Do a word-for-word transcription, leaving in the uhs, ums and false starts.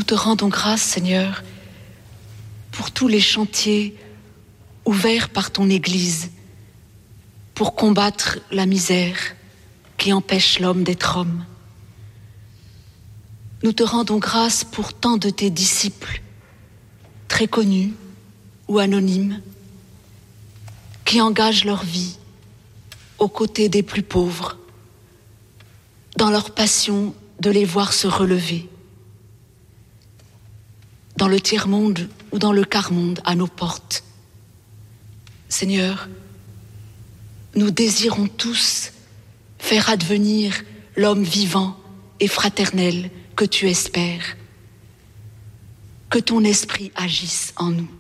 te rendons grâce, Seigneur, pour tous les chantiers ouverts par ton Église pour combattre la misère qui empêche l'homme d'être homme. Nous te rendons grâce pour tant de tes disciples, très connus ou anonymes, qui engagent leur vie aux côtés des plus pauvres, dans leur passion de les voir se relever, dans le tiers-monde ou dans le quart-monde à nos portes. Seigneur, nous désirons tous faire advenir l'homme vivant et fraternel que tu espères. Que ton esprit agisse en nous.